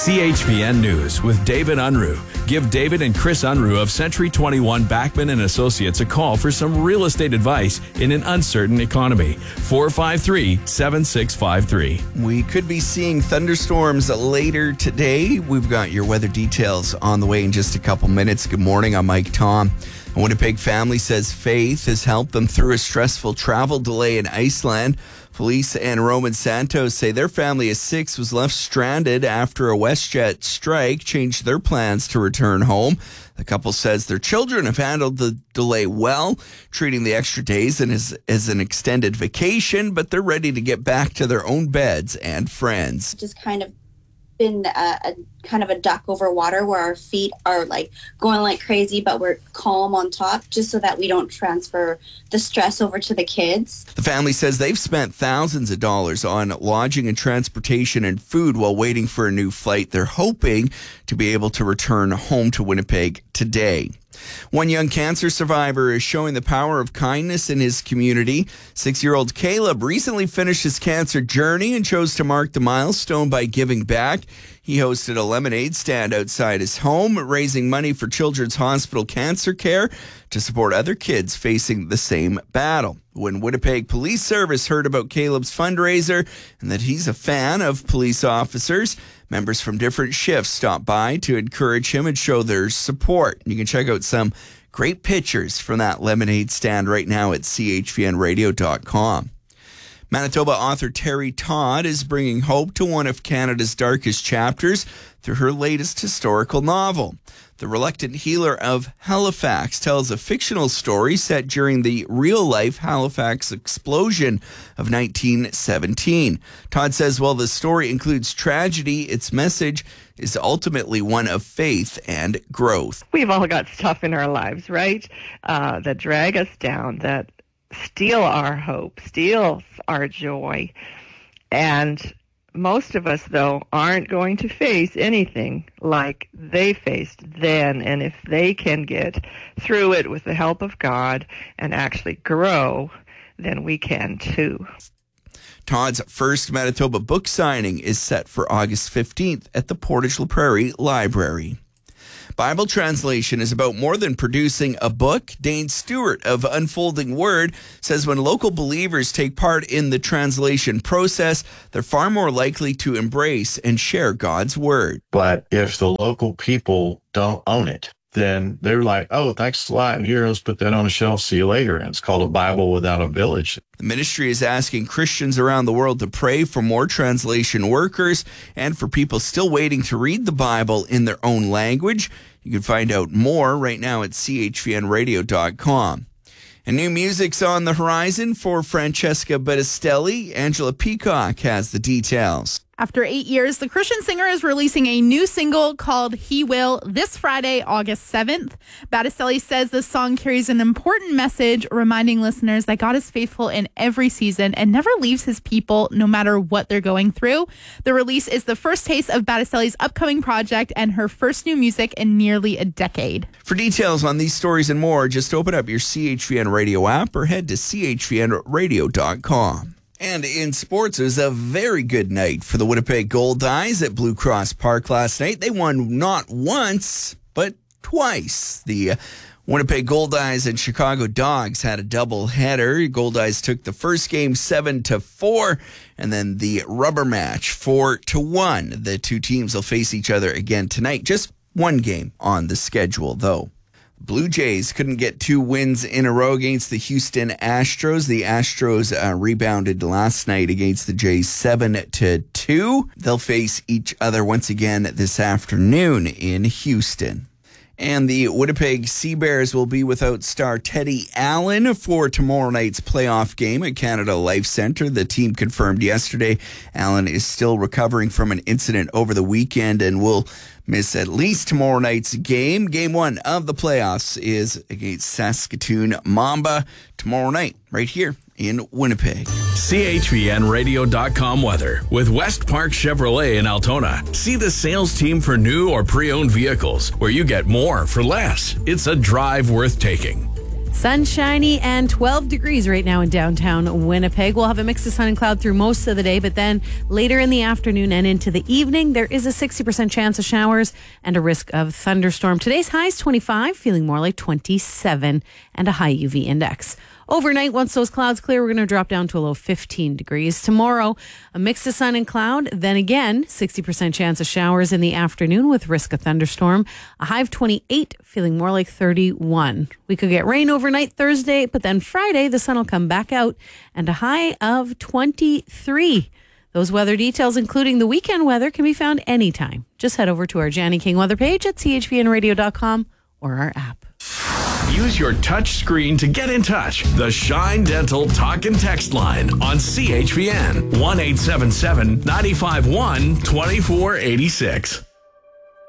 CHVN News with David Unruh. Give David and Chris Unruh of Century 21 Backman and Associates a call for some real estate advice in an uncertain economy. 453-7653. We could be seeing thunderstorms later today. We've got your weather details on the way in just a couple minutes. Good morning, I'm Mike Tom. A Winnipeg family says faith has helped them through a stressful travel delay in Iceland. Felice and Roman Santos say their family of 6 was left stranded after a WestJet strike changed their plans to return home. The couple says their children have handled the delay well, treating the extra days as an extended vacation, but they're ready to get back to their own beds and friends. Just kind of been a kind of a duck over water where our feet are like going like crazy, but we're calm on top, just so that we don't transfer the stress over to the kids. The family says they've spent thousands of dollars on lodging and transportation and food while waiting for a new flight. They're hoping to be able to return home to Winnipeg today. One young cancer survivor is showing the power of kindness in his community. 6-year-old Caleb recently finished his cancer journey and chose to mark the milestone by giving back. He hosted a lemonade stand outside his home, raising money for Children's Hospital Cancer Care to support other kids facing the same battle. When Winnipeg Police Service heard about Caleb's fundraiser and that he's a fan of police officers, members from different shifts stopped by to encourage him and show their support. You can check out some great pictures from that lemonade stand right now at chvnradio.com. Manitoba author Terry Todd is bringing hope to one of Canada's darkest chapters through her latest historical novel. The Reluctant Healer of Halifax tells a fictional story set during the real-life Halifax explosion of 1917. Todd says while the story includes tragedy, its message is ultimately one of faith and growth. We've all got stuff in our lives, right, that drag us down, that steal our hope, steal our joy. And most of us, though, aren't going to face anything like they faced then. And if they can get through it with the help of God and actually grow, then we can too. Todd's first Manitoba book signing is set for August 15th at the Portage La Prairie Library. Bible translation is about more than producing a book. Dane Stewart of Unfolding Word says when local believers take part in the translation process, they're far more likely to embrace and share God's word. But if the local people don't own it, then they're like, oh, thanks a lot. Here, let's put that on a shelf. See you later. And it's called A Bible Without a Village. The ministry is asking Christians around the world to pray for more translation workers and for people still waiting to read the Bible in their own language. You can find out more right now at chvnradio.com. And new music's on the horizon for Francesca Battistelli. Angela Peacock has the details. After 8 years, the Christian singer is releasing a new single called He Will this Friday, August 7th. Battistelli says the song carries an important message, reminding listeners that God is faithful in every season and never leaves his people, no matter what they're going through. The release is the first taste of Battistelli's upcoming project and her first new music in nearly a decade. For details on these stories and more, just open up your CHVN Radio app or head to chvnradio.com. And in sports, it was a very good night for the Winnipeg Goldeyes at Blue Cross Park last night. They won not once, but twice. The Winnipeg Goldeyes and Chicago Dogs had a doubleheader. Goldeyes took the first game 7-4, and then the rubber match 4-1. The two teams will face each other again tonight. Just one game on the schedule, though. Blue Jays couldn't get 2 wins in a row against the Houston Astros. The Astros rebounded last night against the Jays 7-2. They'll face each other once again this afternoon in Houston. And the Winnipeg Sea Bears will be without star Teddy Allen for tomorrow night's playoff game at Canada Life Centre. The team confirmed yesterday Allen is still recovering from an incident over the weekend and will miss at least tomorrow night's game. Game 1 of the playoffs is against Saskatoon Mamba tomorrow night, right here in Winnipeg. CHVNradio.com weather with West Park Chevrolet in Altona. See the sales team for new or pre-owned vehicles where you get more for less. It's a drive worth taking. Sunshiny and 12 degrees right now in downtown Winnipeg. We'll have a mix of sun and cloud through most of the day, but then later in the afternoon and into the evening, there is a 60% chance of showers and a risk of thunderstorm. Today's high is 25, feeling more like 27, and a high UV index. Overnight, once those clouds clear, we're going to drop down to a low 15 degrees. Tomorrow, a mix of sun and cloud. Then again, 60% chance of showers in the afternoon with risk of thunderstorm. A high of 28, feeling more like 31. We could get rain overnight Thursday, but then Friday, the sun will come back out and a high of 23. Those weather details, including the weekend weather, can be found anytime. Just head over to our Janny King weather page at chpnradio.com or our app. Use your touch screen to get in touch. The Shine Dental Talk and Text line on CHPN 1-877-951-2486.